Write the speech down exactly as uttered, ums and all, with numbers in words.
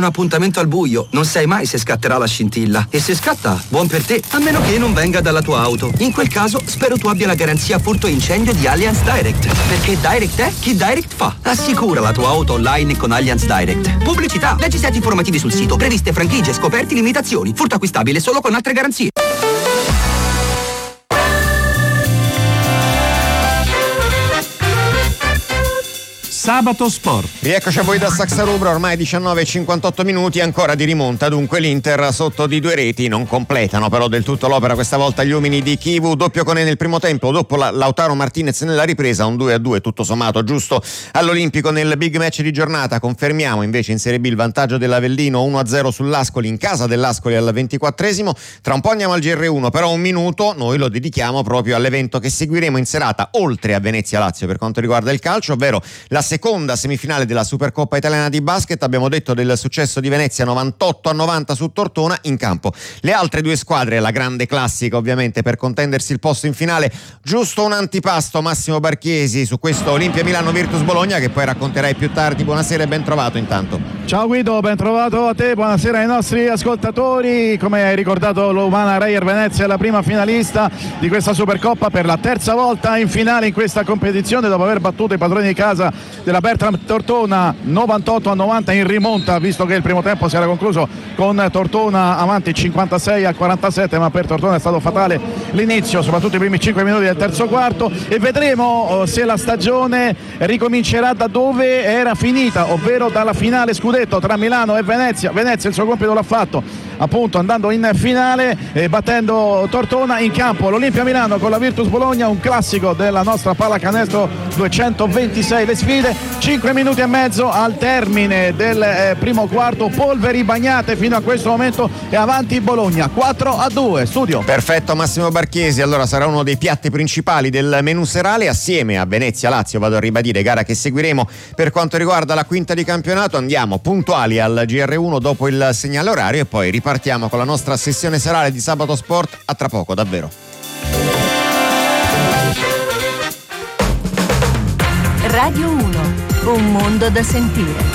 appuntamento al buio, non sai mai se scatterà la scintilla. E se scatta, buon per te, a meno che non venga dalla tua auto. In quel caso, spero tu abbia la garanzia furto incendio di Allianz Direct. Perché Direct è chi Direct fa. Assicura la tua auto online con Allianz Direct. Pubblicità. Leggi set informativi sul sito. Previste franchigie, scoperti, limitazioni. Furto acquistabile solo con altre garanzie. Sabato Sport. Rieccoci a voi da Saxa Rubra, ormai diciannove e cinquantotto minuti, ancora di rimonta, dunque l'Inter sotto di due reti, non completano però del tutto l'opera questa volta gli uomini di Chivu, doppio con nel primo tempo, dopo la, Lautaro Martinez nella ripresa, un due a due tutto sommato giusto all'Olimpico nel big match di giornata. Confermiamo invece in Serie B il vantaggio dell'Avellino, uno a zero sull'Ascoli, in casa dell'Ascoli al ventiquattresimo. Tra un po' andiamo al G R uno, però un minuto noi lo dedichiamo proprio all'evento che seguiremo in serata oltre a Venezia-Lazio per quanto riguarda il calcio, ovvero la seconda semifinale della Supercoppa italiana di basket. Abbiamo detto del successo di Venezia novantotto a novanta su Tortona. In campo le altre due squadre, la grande classica ovviamente per contendersi il posto in finale. Giusto un antipasto, Massimo Barchiesi, su questo Olimpia Milano Virtus Bologna, che poi racconterai più tardi. Buonasera e ben trovato intanto. Ciao Guido, ben trovato a te, buonasera ai nostri ascoltatori. Come hai ricordato, l'Umana Reyer Venezia è la prima finalista di questa Supercoppa per la terza volta in finale in questa competizione, dopo aver battuto i padroni di casa della Bertram Tortona novantotto a novanta in rimonta, visto che il primo tempo si era concluso con Tortona avanti cinquantasei a quarantasette, ma per Tortona è stato fatale l'inizio, soprattutto i primi cinque minuti del terzo quarto, e vedremo se la stagione ricomincerà da dove era finita, ovvero dalla finale scudetto tra Milano e Venezia. Venezia il suo compito l'ha fatto, appunto andando in finale e battendo Tortona. In campo l'Olimpia Milano con la Virtus Bologna, un classico della nostra pallacanestro, duecentoventisei le sfide, cinque minuti e mezzo al termine del eh, primo quarto, polveri bagnate fino a questo momento, e avanti Bologna quattro a due. Studio. Perfetto Massimo Barchiesi, allora sarà uno dei piatti principali del menù serale assieme a Venezia-Lazio, vado a ribadire, gara che seguiremo per quanto riguarda la quinta di campionato. Andiamo puntuali al G R uno dopo il segnale orario e poi ripartiamo con la nostra sessione serale di Sabato Sport. A tra poco, davvero. Radio uno, un mondo da sentire.